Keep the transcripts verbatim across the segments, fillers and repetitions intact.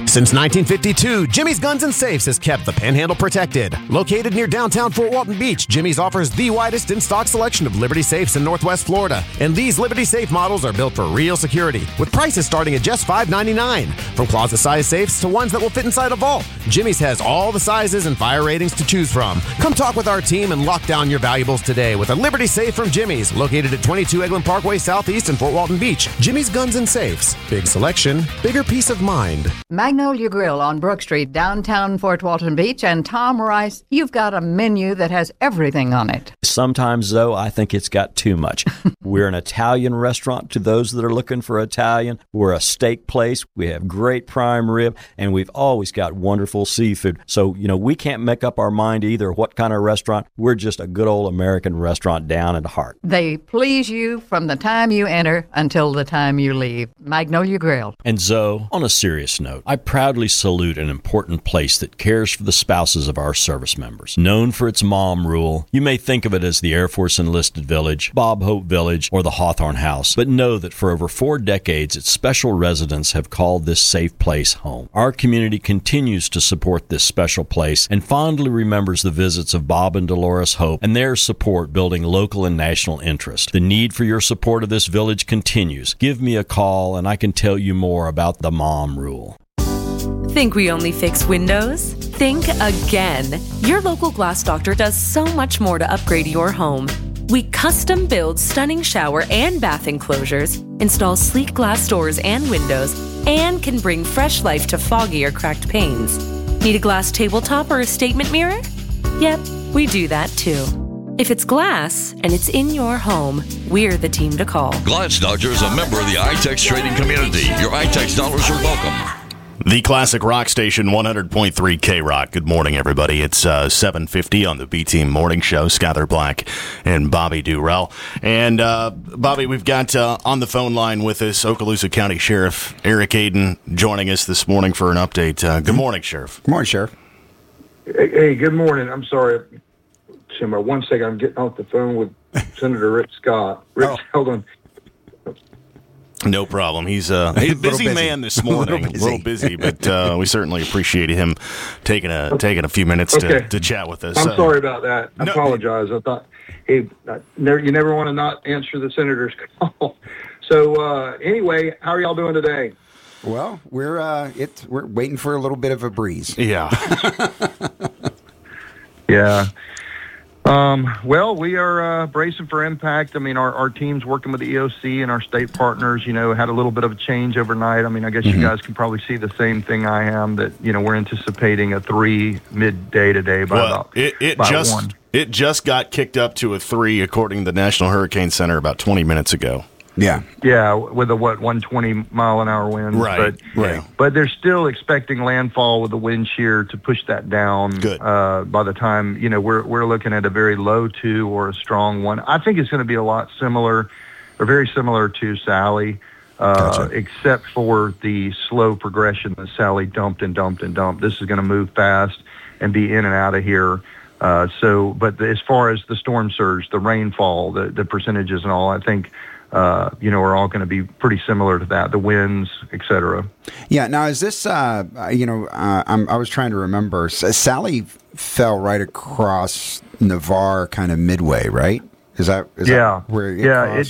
Since nineteen fifty-two, Jimmy's Guns and Safes has kept the Panhandle protected. Located near downtown Fort Walton Beach, Jimmy's offers the widest in-stock selection of Liberty Safes in Northwest Florida. And these Liberty Safe models are built for real security, with prices starting at just five ninety-nine. From closet-sized safes to ones that will fit inside a vault, Jimmy's has all the sizes and fire ratings to choose from. Come talk with our team and lock down your valuables today with a Liberty Safe from Jimmy's, located at twenty-two Eglin Parkway Southeast in Fort Walton Beach. Jimmy's Guns and Safes. Big selection, bigger peace of mind. Magnolia Grill on Brook Street, downtown Fort Walton Beach, and Tom Rice, you've got a menu that has everything on it. Sometimes, though, I think it's got too much. We're an Italian restaurant to those that are looking for Italian. We're a steak place. We have great prime rib, and we've always got wonderful seafood. So, you know, we can't make up our mind either what kind of restaurant. We're just a good old American restaurant down at heart. They please you from the time you enter until the time you leave. Magnolia Grill. And Zoe, on a serious note, I proudly salute an important place that cares for the spouses of our service members. Known for its mom rule, you may think of it as the Air Force Enlisted Village, Bob Hope Village, or the Hawthorne House, but know that for over four decades, its special residents have called this safe place home. Our community continues to support this special place and fondly remembers the visits of Bob and Dolores Hope and their support building local and national interest. The need for your support of this village continues. Give me a call and I can tell you more about the mom rule. Think we only fix windows? Think again. Your local Glass Doctor does so much more to upgrade your home. We custom build stunning shower and bath enclosures, install sleek glass doors and windows, and can bring fresh life to foggy or cracked panes. Need a glass tabletop or a statement mirror? Yep, we do that too. If it's glass and it's in your home, we're the team to call. Glass Doctor is a member of the iTex trading community. Your iTex dollars are welcome. The classic rock station, one hundred point three K-Rock. Good morning, everybody. It's uh, seven fifty on the B-Team Morning Show. Skyler Black and Bobby Durrell. And, uh, Bobby, we've got uh, on the phone line with us Okaloosa County Sheriff Eric Aden joining us this morning for an update. Uh, good morning, Sheriff. Good morning, Sheriff. Hey, hey, good morning. I'm sorry. Timber, one second. I'm getting off the phone with Senator Rick Scott. Rick, oh. hold on. No problem. He's, uh, he's a busy, busy man this morning. a, little busy. a little busy, but uh, we certainly appreciate him taking a okay. taking a few minutes okay. to, to chat with us. I'm uh, sorry about that. I no, apologize. I thought, hey, I never, you never want to not answer the senator's call. So uh, anyway, how are y'all doing today? Well, we're uh, it, we're waiting for a little bit of a breeze. Yeah. yeah. Um, well, we are uh, bracing for impact. I mean, our, our team's working with the E O C and our state partners, you know, had a little bit of a change overnight. I mean, I guess mm-hmm. you guys can probably see the same thing I am, that, you know, we're anticipating a three midday today by well, about it, it by just, one. It just got kicked up to a three, according to the National Hurricane Center, about twenty minutes ago. Yeah. Yeah, with a, what, one hundred twenty mile an hour wind. Right, but, right. But they're still expecting landfall with the wind shear to push that down. Good. Uh, by the time, you know, we're we're looking at a very low two or a strong one. I think it's going to be a lot similar, or very similar to Sally, uh, gotcha. except for the slow progression that Sally dumped and dumped and dumped. This is going to move fast and be in and out of here. Uh, so, but the, as far as the storm surge, the rainfall, the, the percentages and all, I think, Uh, you know, are all going to be pretty similar to that, the winds, et cetera. Yeah. Now, is this, uh, you know, uh, I'm, I was trying to remember. Sally fell right across Navarre, kind of midway, right? Is that, is yeah. that where it yeah, crossed?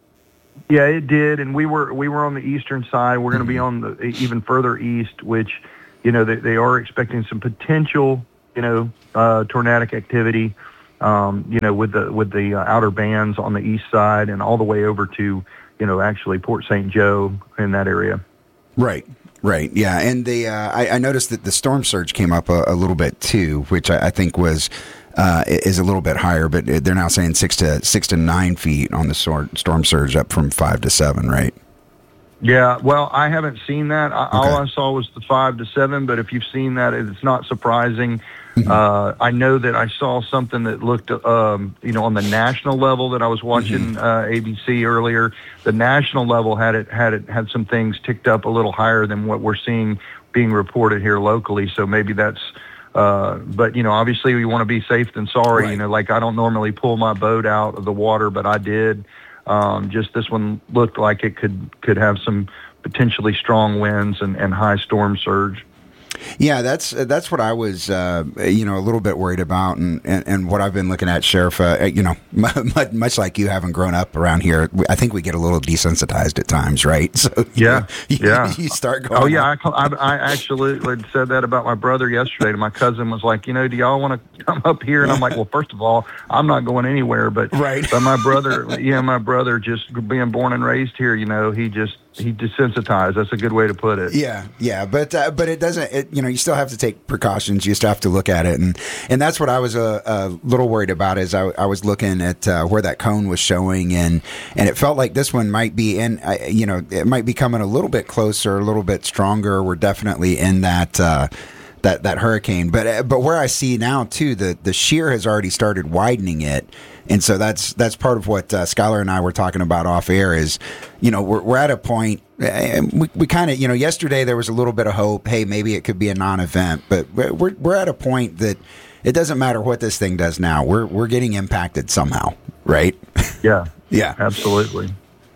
It, yeah, it did. And we were we were on the eastern side. We're going to mm-hmm. be on the even further east, which, you know, they, they are expecting some potential, you know, uh, tornadic activity. Um, you know, with the with the uh, outer bands on the east side and all the way over to, you know, actually Port Saint Joe in that area. Right, right, yeah. And the uh, I, I noticed that the storm surge came up a, a little bit too, which I, I think was uh, is a little bit higher. But they're now saying six to six to nine feet on the storm surge, up from five to seven, right? Yeah, well, I haven't seen that. I, okay. All I saw was the five to seven. But if you've seen that, it's not surprising. Mm-hmm. Uh, I know that I saw something that looked, um, you know, on the national level that I was watching mm-hmm. uh, A B C earlier. The national level had it had it had some things ticked up a little higher than what we're seeing being reported here locally. So maybe that's. Uh, but you know, obviously, we want to be safe than sorry. Right. You know, like I don't normally pull my boat out of the water, but I did. Um, just this one looked like it could could have some potentially strong winds and, and high storm surge. Yeah, that's that's what I was, uh, you know, a little bit worried about, and, and, and what I've been looking at, Sheriff. Uh, you know, much, much like you, having grown up around here, I think we get a little desensitized at times, right? So yeah, know, you, yeah, you start going. Oh yeah, I, I, I actually said that about my brother yesterday. My cousin was like, you know, do y'all want to come up here? And I'm like, well, first of all, I'm not going anywhere, but right. But my brother, yeah, my brother, just being born and raised here, you know, he just. He desensitized. That's a good way to put it. Yeah, yeah, but uh, but it doesn't. It, you know, you still have to take precautions. You still have to look at it, and and that's what I was a, a little worried about. Is I, I was looking at uh, where that cone was showing, and and it felt like this one might be in. Uh, you know, it might be coming a little bit closer, a little bit stronger. We're definitely in that. Uh, That, that hurricane, but but where I see now too, the, the shear has already started widening it, and so that's that's part of what uh, Skylar and I were talking about off air. Is, you know, we're we're at a point. We we kind of, you know, yesterday there was a little bit of hope. Hey, maybe it could be a non-event, but we're we're at a point that it doesn't matter what this thing does now. We're we're getting impacted somehow, right? Yeah, yeah, absolutely.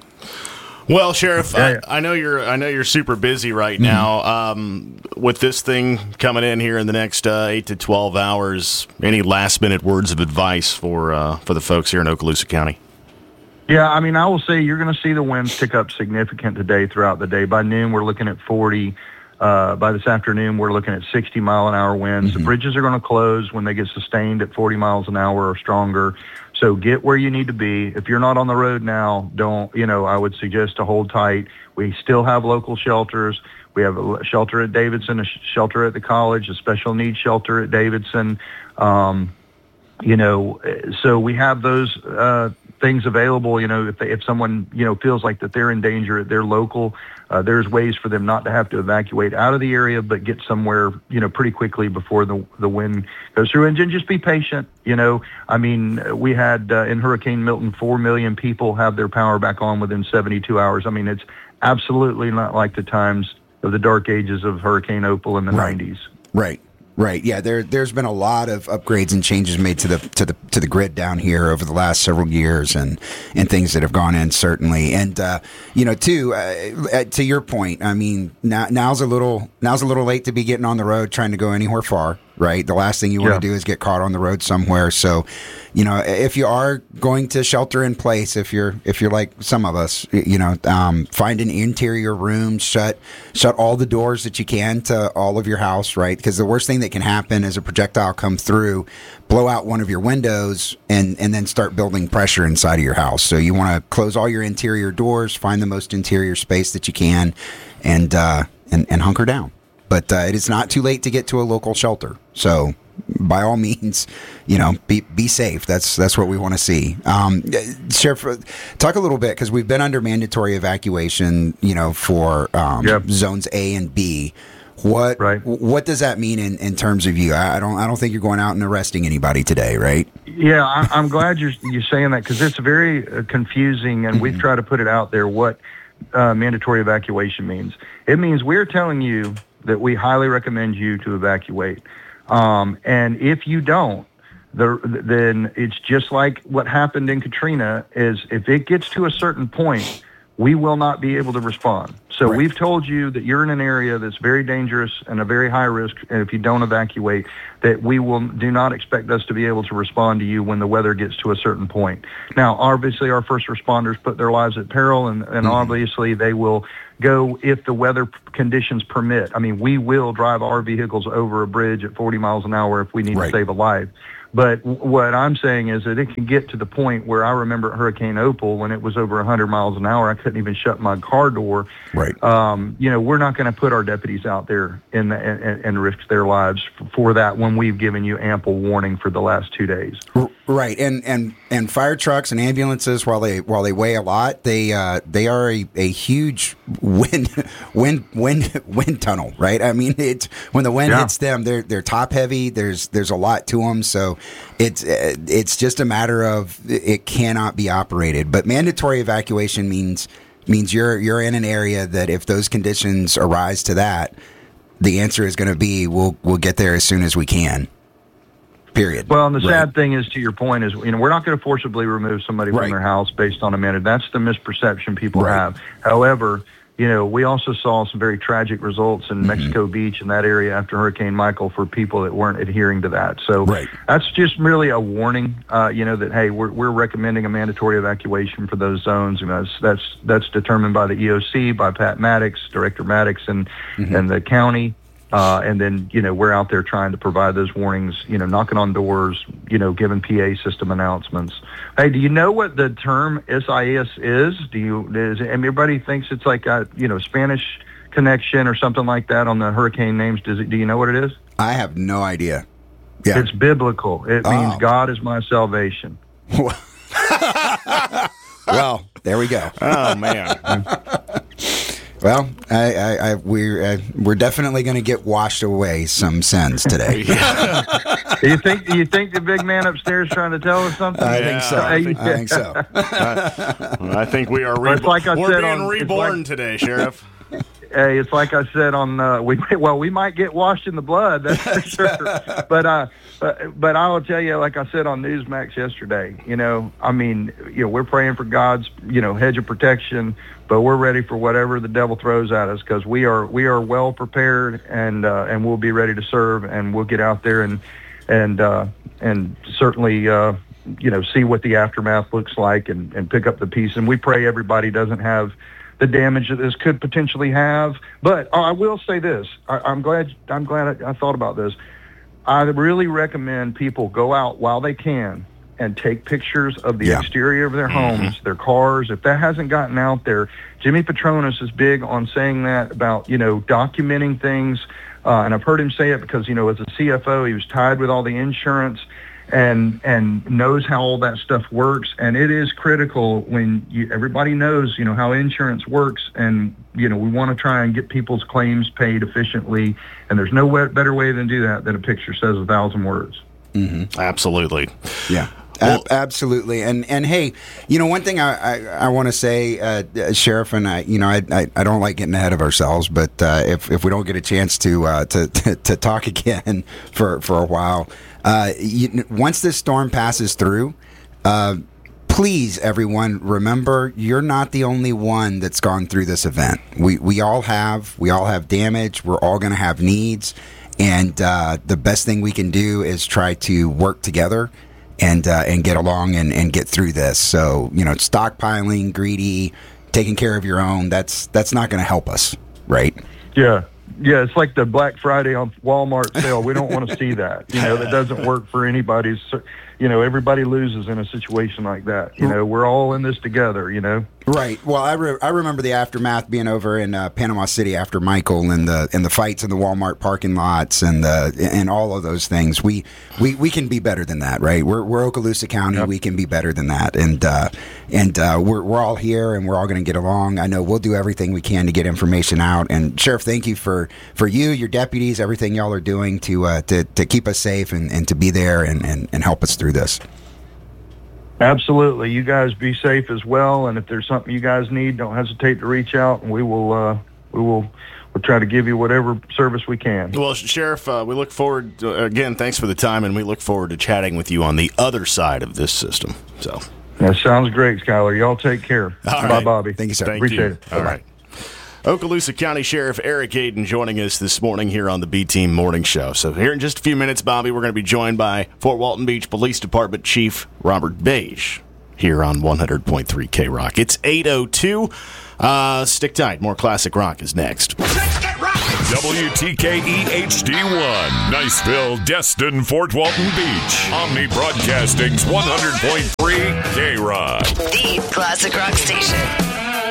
Well, Sheriff, yeah, yeah. I, I know you're. I know you're super busy right now. Um, with this thing coming in here in the next uh, eight to twelve hours, any last minute words of advice for uh, for the folks here in Okaloosa County? Yeah, I mean, I will say you're going to see the winds pick up significant today throughout the day. By noon, we're looking at forty. Uh, by this afternoon, we're looking at sixty mile an hour winds. Mm-hmm. The bridges are going to close when they get sustained at forty miles an hour or stronger. So get where you need to be. If you're not on the road now, don't, you know, I would suggest to hold tight. We still have local shelters. We have a shelter at Davidson, a shelter at the college, a special needs shelter at Davidson. Um, you know, so we have those uh, things available. You know, if they, if someone, you know, feels like that they're in danger at their local, uh, there's ways for them not to have to evacuate out of the area, but get somewhere, you know, pretty quickly before the the wind goes through. And then just be patient. You know, I mean, we had uh, in Hurricane Milton, four million people have their power back on within seventy-two hours. I mean, it's absolutely not like the times of the dark ages of Hurricane Opal in the right. nineties. Right. Right. Yeah. There, there's been a lot of upgrades and changes made to the to the to the grid down here over the last several years, and and things that have gone in certainly. And uh, you know, too, uh, to your point, I mean, now, now's a little now's a little late to be getting on the road trying to go anywhere far. Right. The last thing you want yeah. to do is get caught on the road somewhere. So, you know, if you are going to shelter in place, if you're if you're like some of us, you know, um, find an interior room, shut shut all the doors that you can to all of your house. Right. Because the worst thing that can happen is a projectile come through, blow out one of your windows, and and then start building pressure inside of your house. So you want to close all your interior doors, find the most interior space that you can, and uh, and, and hunker down. But uh, it is not too late to get to a local shelter. So, by all means, you know, be be safe. That's that's what we want to see. Um, Sheriff, talk a little bit, because we've been under mandatory evacuation, you know, for um, yep. zones A and B. What right. what does that mean in, in terms of you? I don't I don't think you're going out and arresting anybody today, right? Yeah, I, I'm glad you're you're saying that, because it's very uh, confusing, and mm-hmm. we've tried to put it out there what uh, mandatory evacuation means. It means we're telling you that we highly recommend you to evacuate. Um, and if you don't, the, then it's just like what happened in Katrina, is if it gets to a certain point, we will not be able to respond. So right. we've told you that you're in an area that's very dangerous and a very high risk, and if you don't evacuate, that we will do not expect us to be able to respond to you when the weather gets to a certain point. Now, obviously, our first responders put their lives at peril, and, and mm-hmm. obviously they will go if the weather conditions permit. I mean, we will drive our vehicles over a bridge at forty miles an hour if we need right. to save a life. But what I'm saying is that it can get to the point where I remember Hurricane Opal, when it was over one hundred miles an hour, I couldn't even shut my car door. Right. Um, you know, we're not going to put our deputies out there in the, and, and risk their lives for that when we've given you ample warning for the last two days. Right. And and, and fire trucks and ambulances, while they while they weigh a lot, they uh, they are a, a huge wind wind wind wind tunnel. Right. I mean, it's when the wind yeah. hits them, they're they're top heavy. There's there's a lot to them. So it's it's just a matter of it cannot be operated. But mandatory evacuation means means you're you're in an area that if those conditions arise to that, the answer is going to be we'll we'll get there as soon as we can. Period. Well, and the right. sad thing is, to your point, is you know we're not going to forcibly remove somebody right. from their house based on a mandate. That's the misperception people right. have. However, you know, we also saw some very tragic results in mm-hmm. Mexico Beach and that area after Hurricane Michael for people that weren't adhering to that. So right. that's just really a warning, uh, you know, that, hey, we're, we're recommending a mandatory evacuation for those zones. You know, that's, that's, that's determined by the E O C, by Pat Maddox, Director Maddox, and, mm-hmm. and the county. Uh, and then, you know, we're out there trying to provide those warnings, you know, knocking on doors, you know, giving P A system announcements. Hey, do you know what the term S I S is? Do you, is everybody thinks it's like a, you know, Spanish connection or something like that on the hurricane names? Does it, do you know what it is? I have no idea. Yeah. It's biblical. It oh. means God is my salvation. Well, there we go. Oh, man. Well, I, I, I, we're uh, we're definitely going to get washed away some sins today. Do you think? Do you think the big man upstairs trying to tell us something? I yeah, think so. I think, I think so. I, I think we are. Re- like I we're said being on, reborn like, today, Sheriff. Hey, it's like I said on uh, we well we might get washed in the blood, that's for sure. But uh, but, but I will tell you, like I said on Newsmax yesterday, you know, I mean, you know, we're praying for God's, you know, hedge of protection, but we're ready for whatever the devil throws at us, because we are we are well prepared, and uh, and we'll be ready to serve, and we'll get out there and and uh, and certainly uh, you know, see what the aftermath looks like, and, and pick up the piece. And we pray everybody doesn't have the damage that this could potentially have. But uh, I will say this: I, I'm glad I'm glad I, I thought about this. I really recommend people go out while they can and take pictures of the yeah. exterior of their homes, mm-hmm. their cars. If that hasn't gotten out there, Jimmy Petronas is big on saying that about, you know, documenting things. Uh, and I've heard him say it because, you know, as a C F O, he was tied with all the insurance and and knows how all that stuff works. And it is critical when you, everybody knows, you know, how insurance works. And, you know, we want to try and get people's claims paid efficiently. And there's no way, better way than do that than a picture says a thousand words. Mm-hmm. Absolutely. Yeah. Well, Ab- absolutely, and and hey, you know, one thing I I, I want to say, uh, Sheriff, and I, you know, I, I I don't like getting ahead of ourselves, but uh, if if we don't get a chance to uh, to, to to talk again for for a while, uh, you, once this storm passes through, uh, please, everyone, remember you're not the only one that's gone through this event. We we all have we all have damage. We're all going to have needs, and uh, the best thing we can do is try to work together and uh, and get along and, and get through this. So, you know, stockpiling, greedy, taking care of your own, that's that's not going to help us, right? Yeah. Yeah, it's like the Black Friday on Walmart sale. We don't want to see that. You know, that doesn't work for anybody's, you know, everybody loses in a situation like that. You know, we're all in this together, you know? Right. Well, I, re- I remember the aftermath being over in uh, Panama City after Michael, and the and the fights in the Walmart parking lots and the and all of those things. We we, we can be better than that, right? We're we're Okaloosa County. Yep. We can be better than that, and uh, and uh, we're we're all here, and we're all going to get along. I know we'll do everything we can to get information out. And Sheriff, thank you for, for you, your deputies, everything y'all are doing to uh, to to keep us safe and, and to be there and, and, and help us through this. Absolutely. You guys be safe as well, and if there's something you guys need, don't hesitate to reach out, and we will uh, we will we'll try to give you whatever service we can. Well, Sheriff, uh, we look forward to, again, thanks for the time, and we look forward to chatting with you on the other side of this system. So that sounds great, Skyler. Y'all take care. All Bye, right. Bobby. Thank you, sir. Thank Appreciate you. it. All Bye-bye. right. Okaloosa County Sheriff Eric Hayden joining us this morning here on the B-Team Morning Show. So here in just a few minutes, Bobby, we're going to be joined by Fort Walton Beach Police Department Chief Robert Beige here on one hundred point three K-Rock. It's eight oh two. Uh, stick tight. More classic rock is next. W T K E H D one, Niceville, Destin, Fort Walton Beach. Omni Broadcasting's one hundred point three K-Rock. The classic rock station.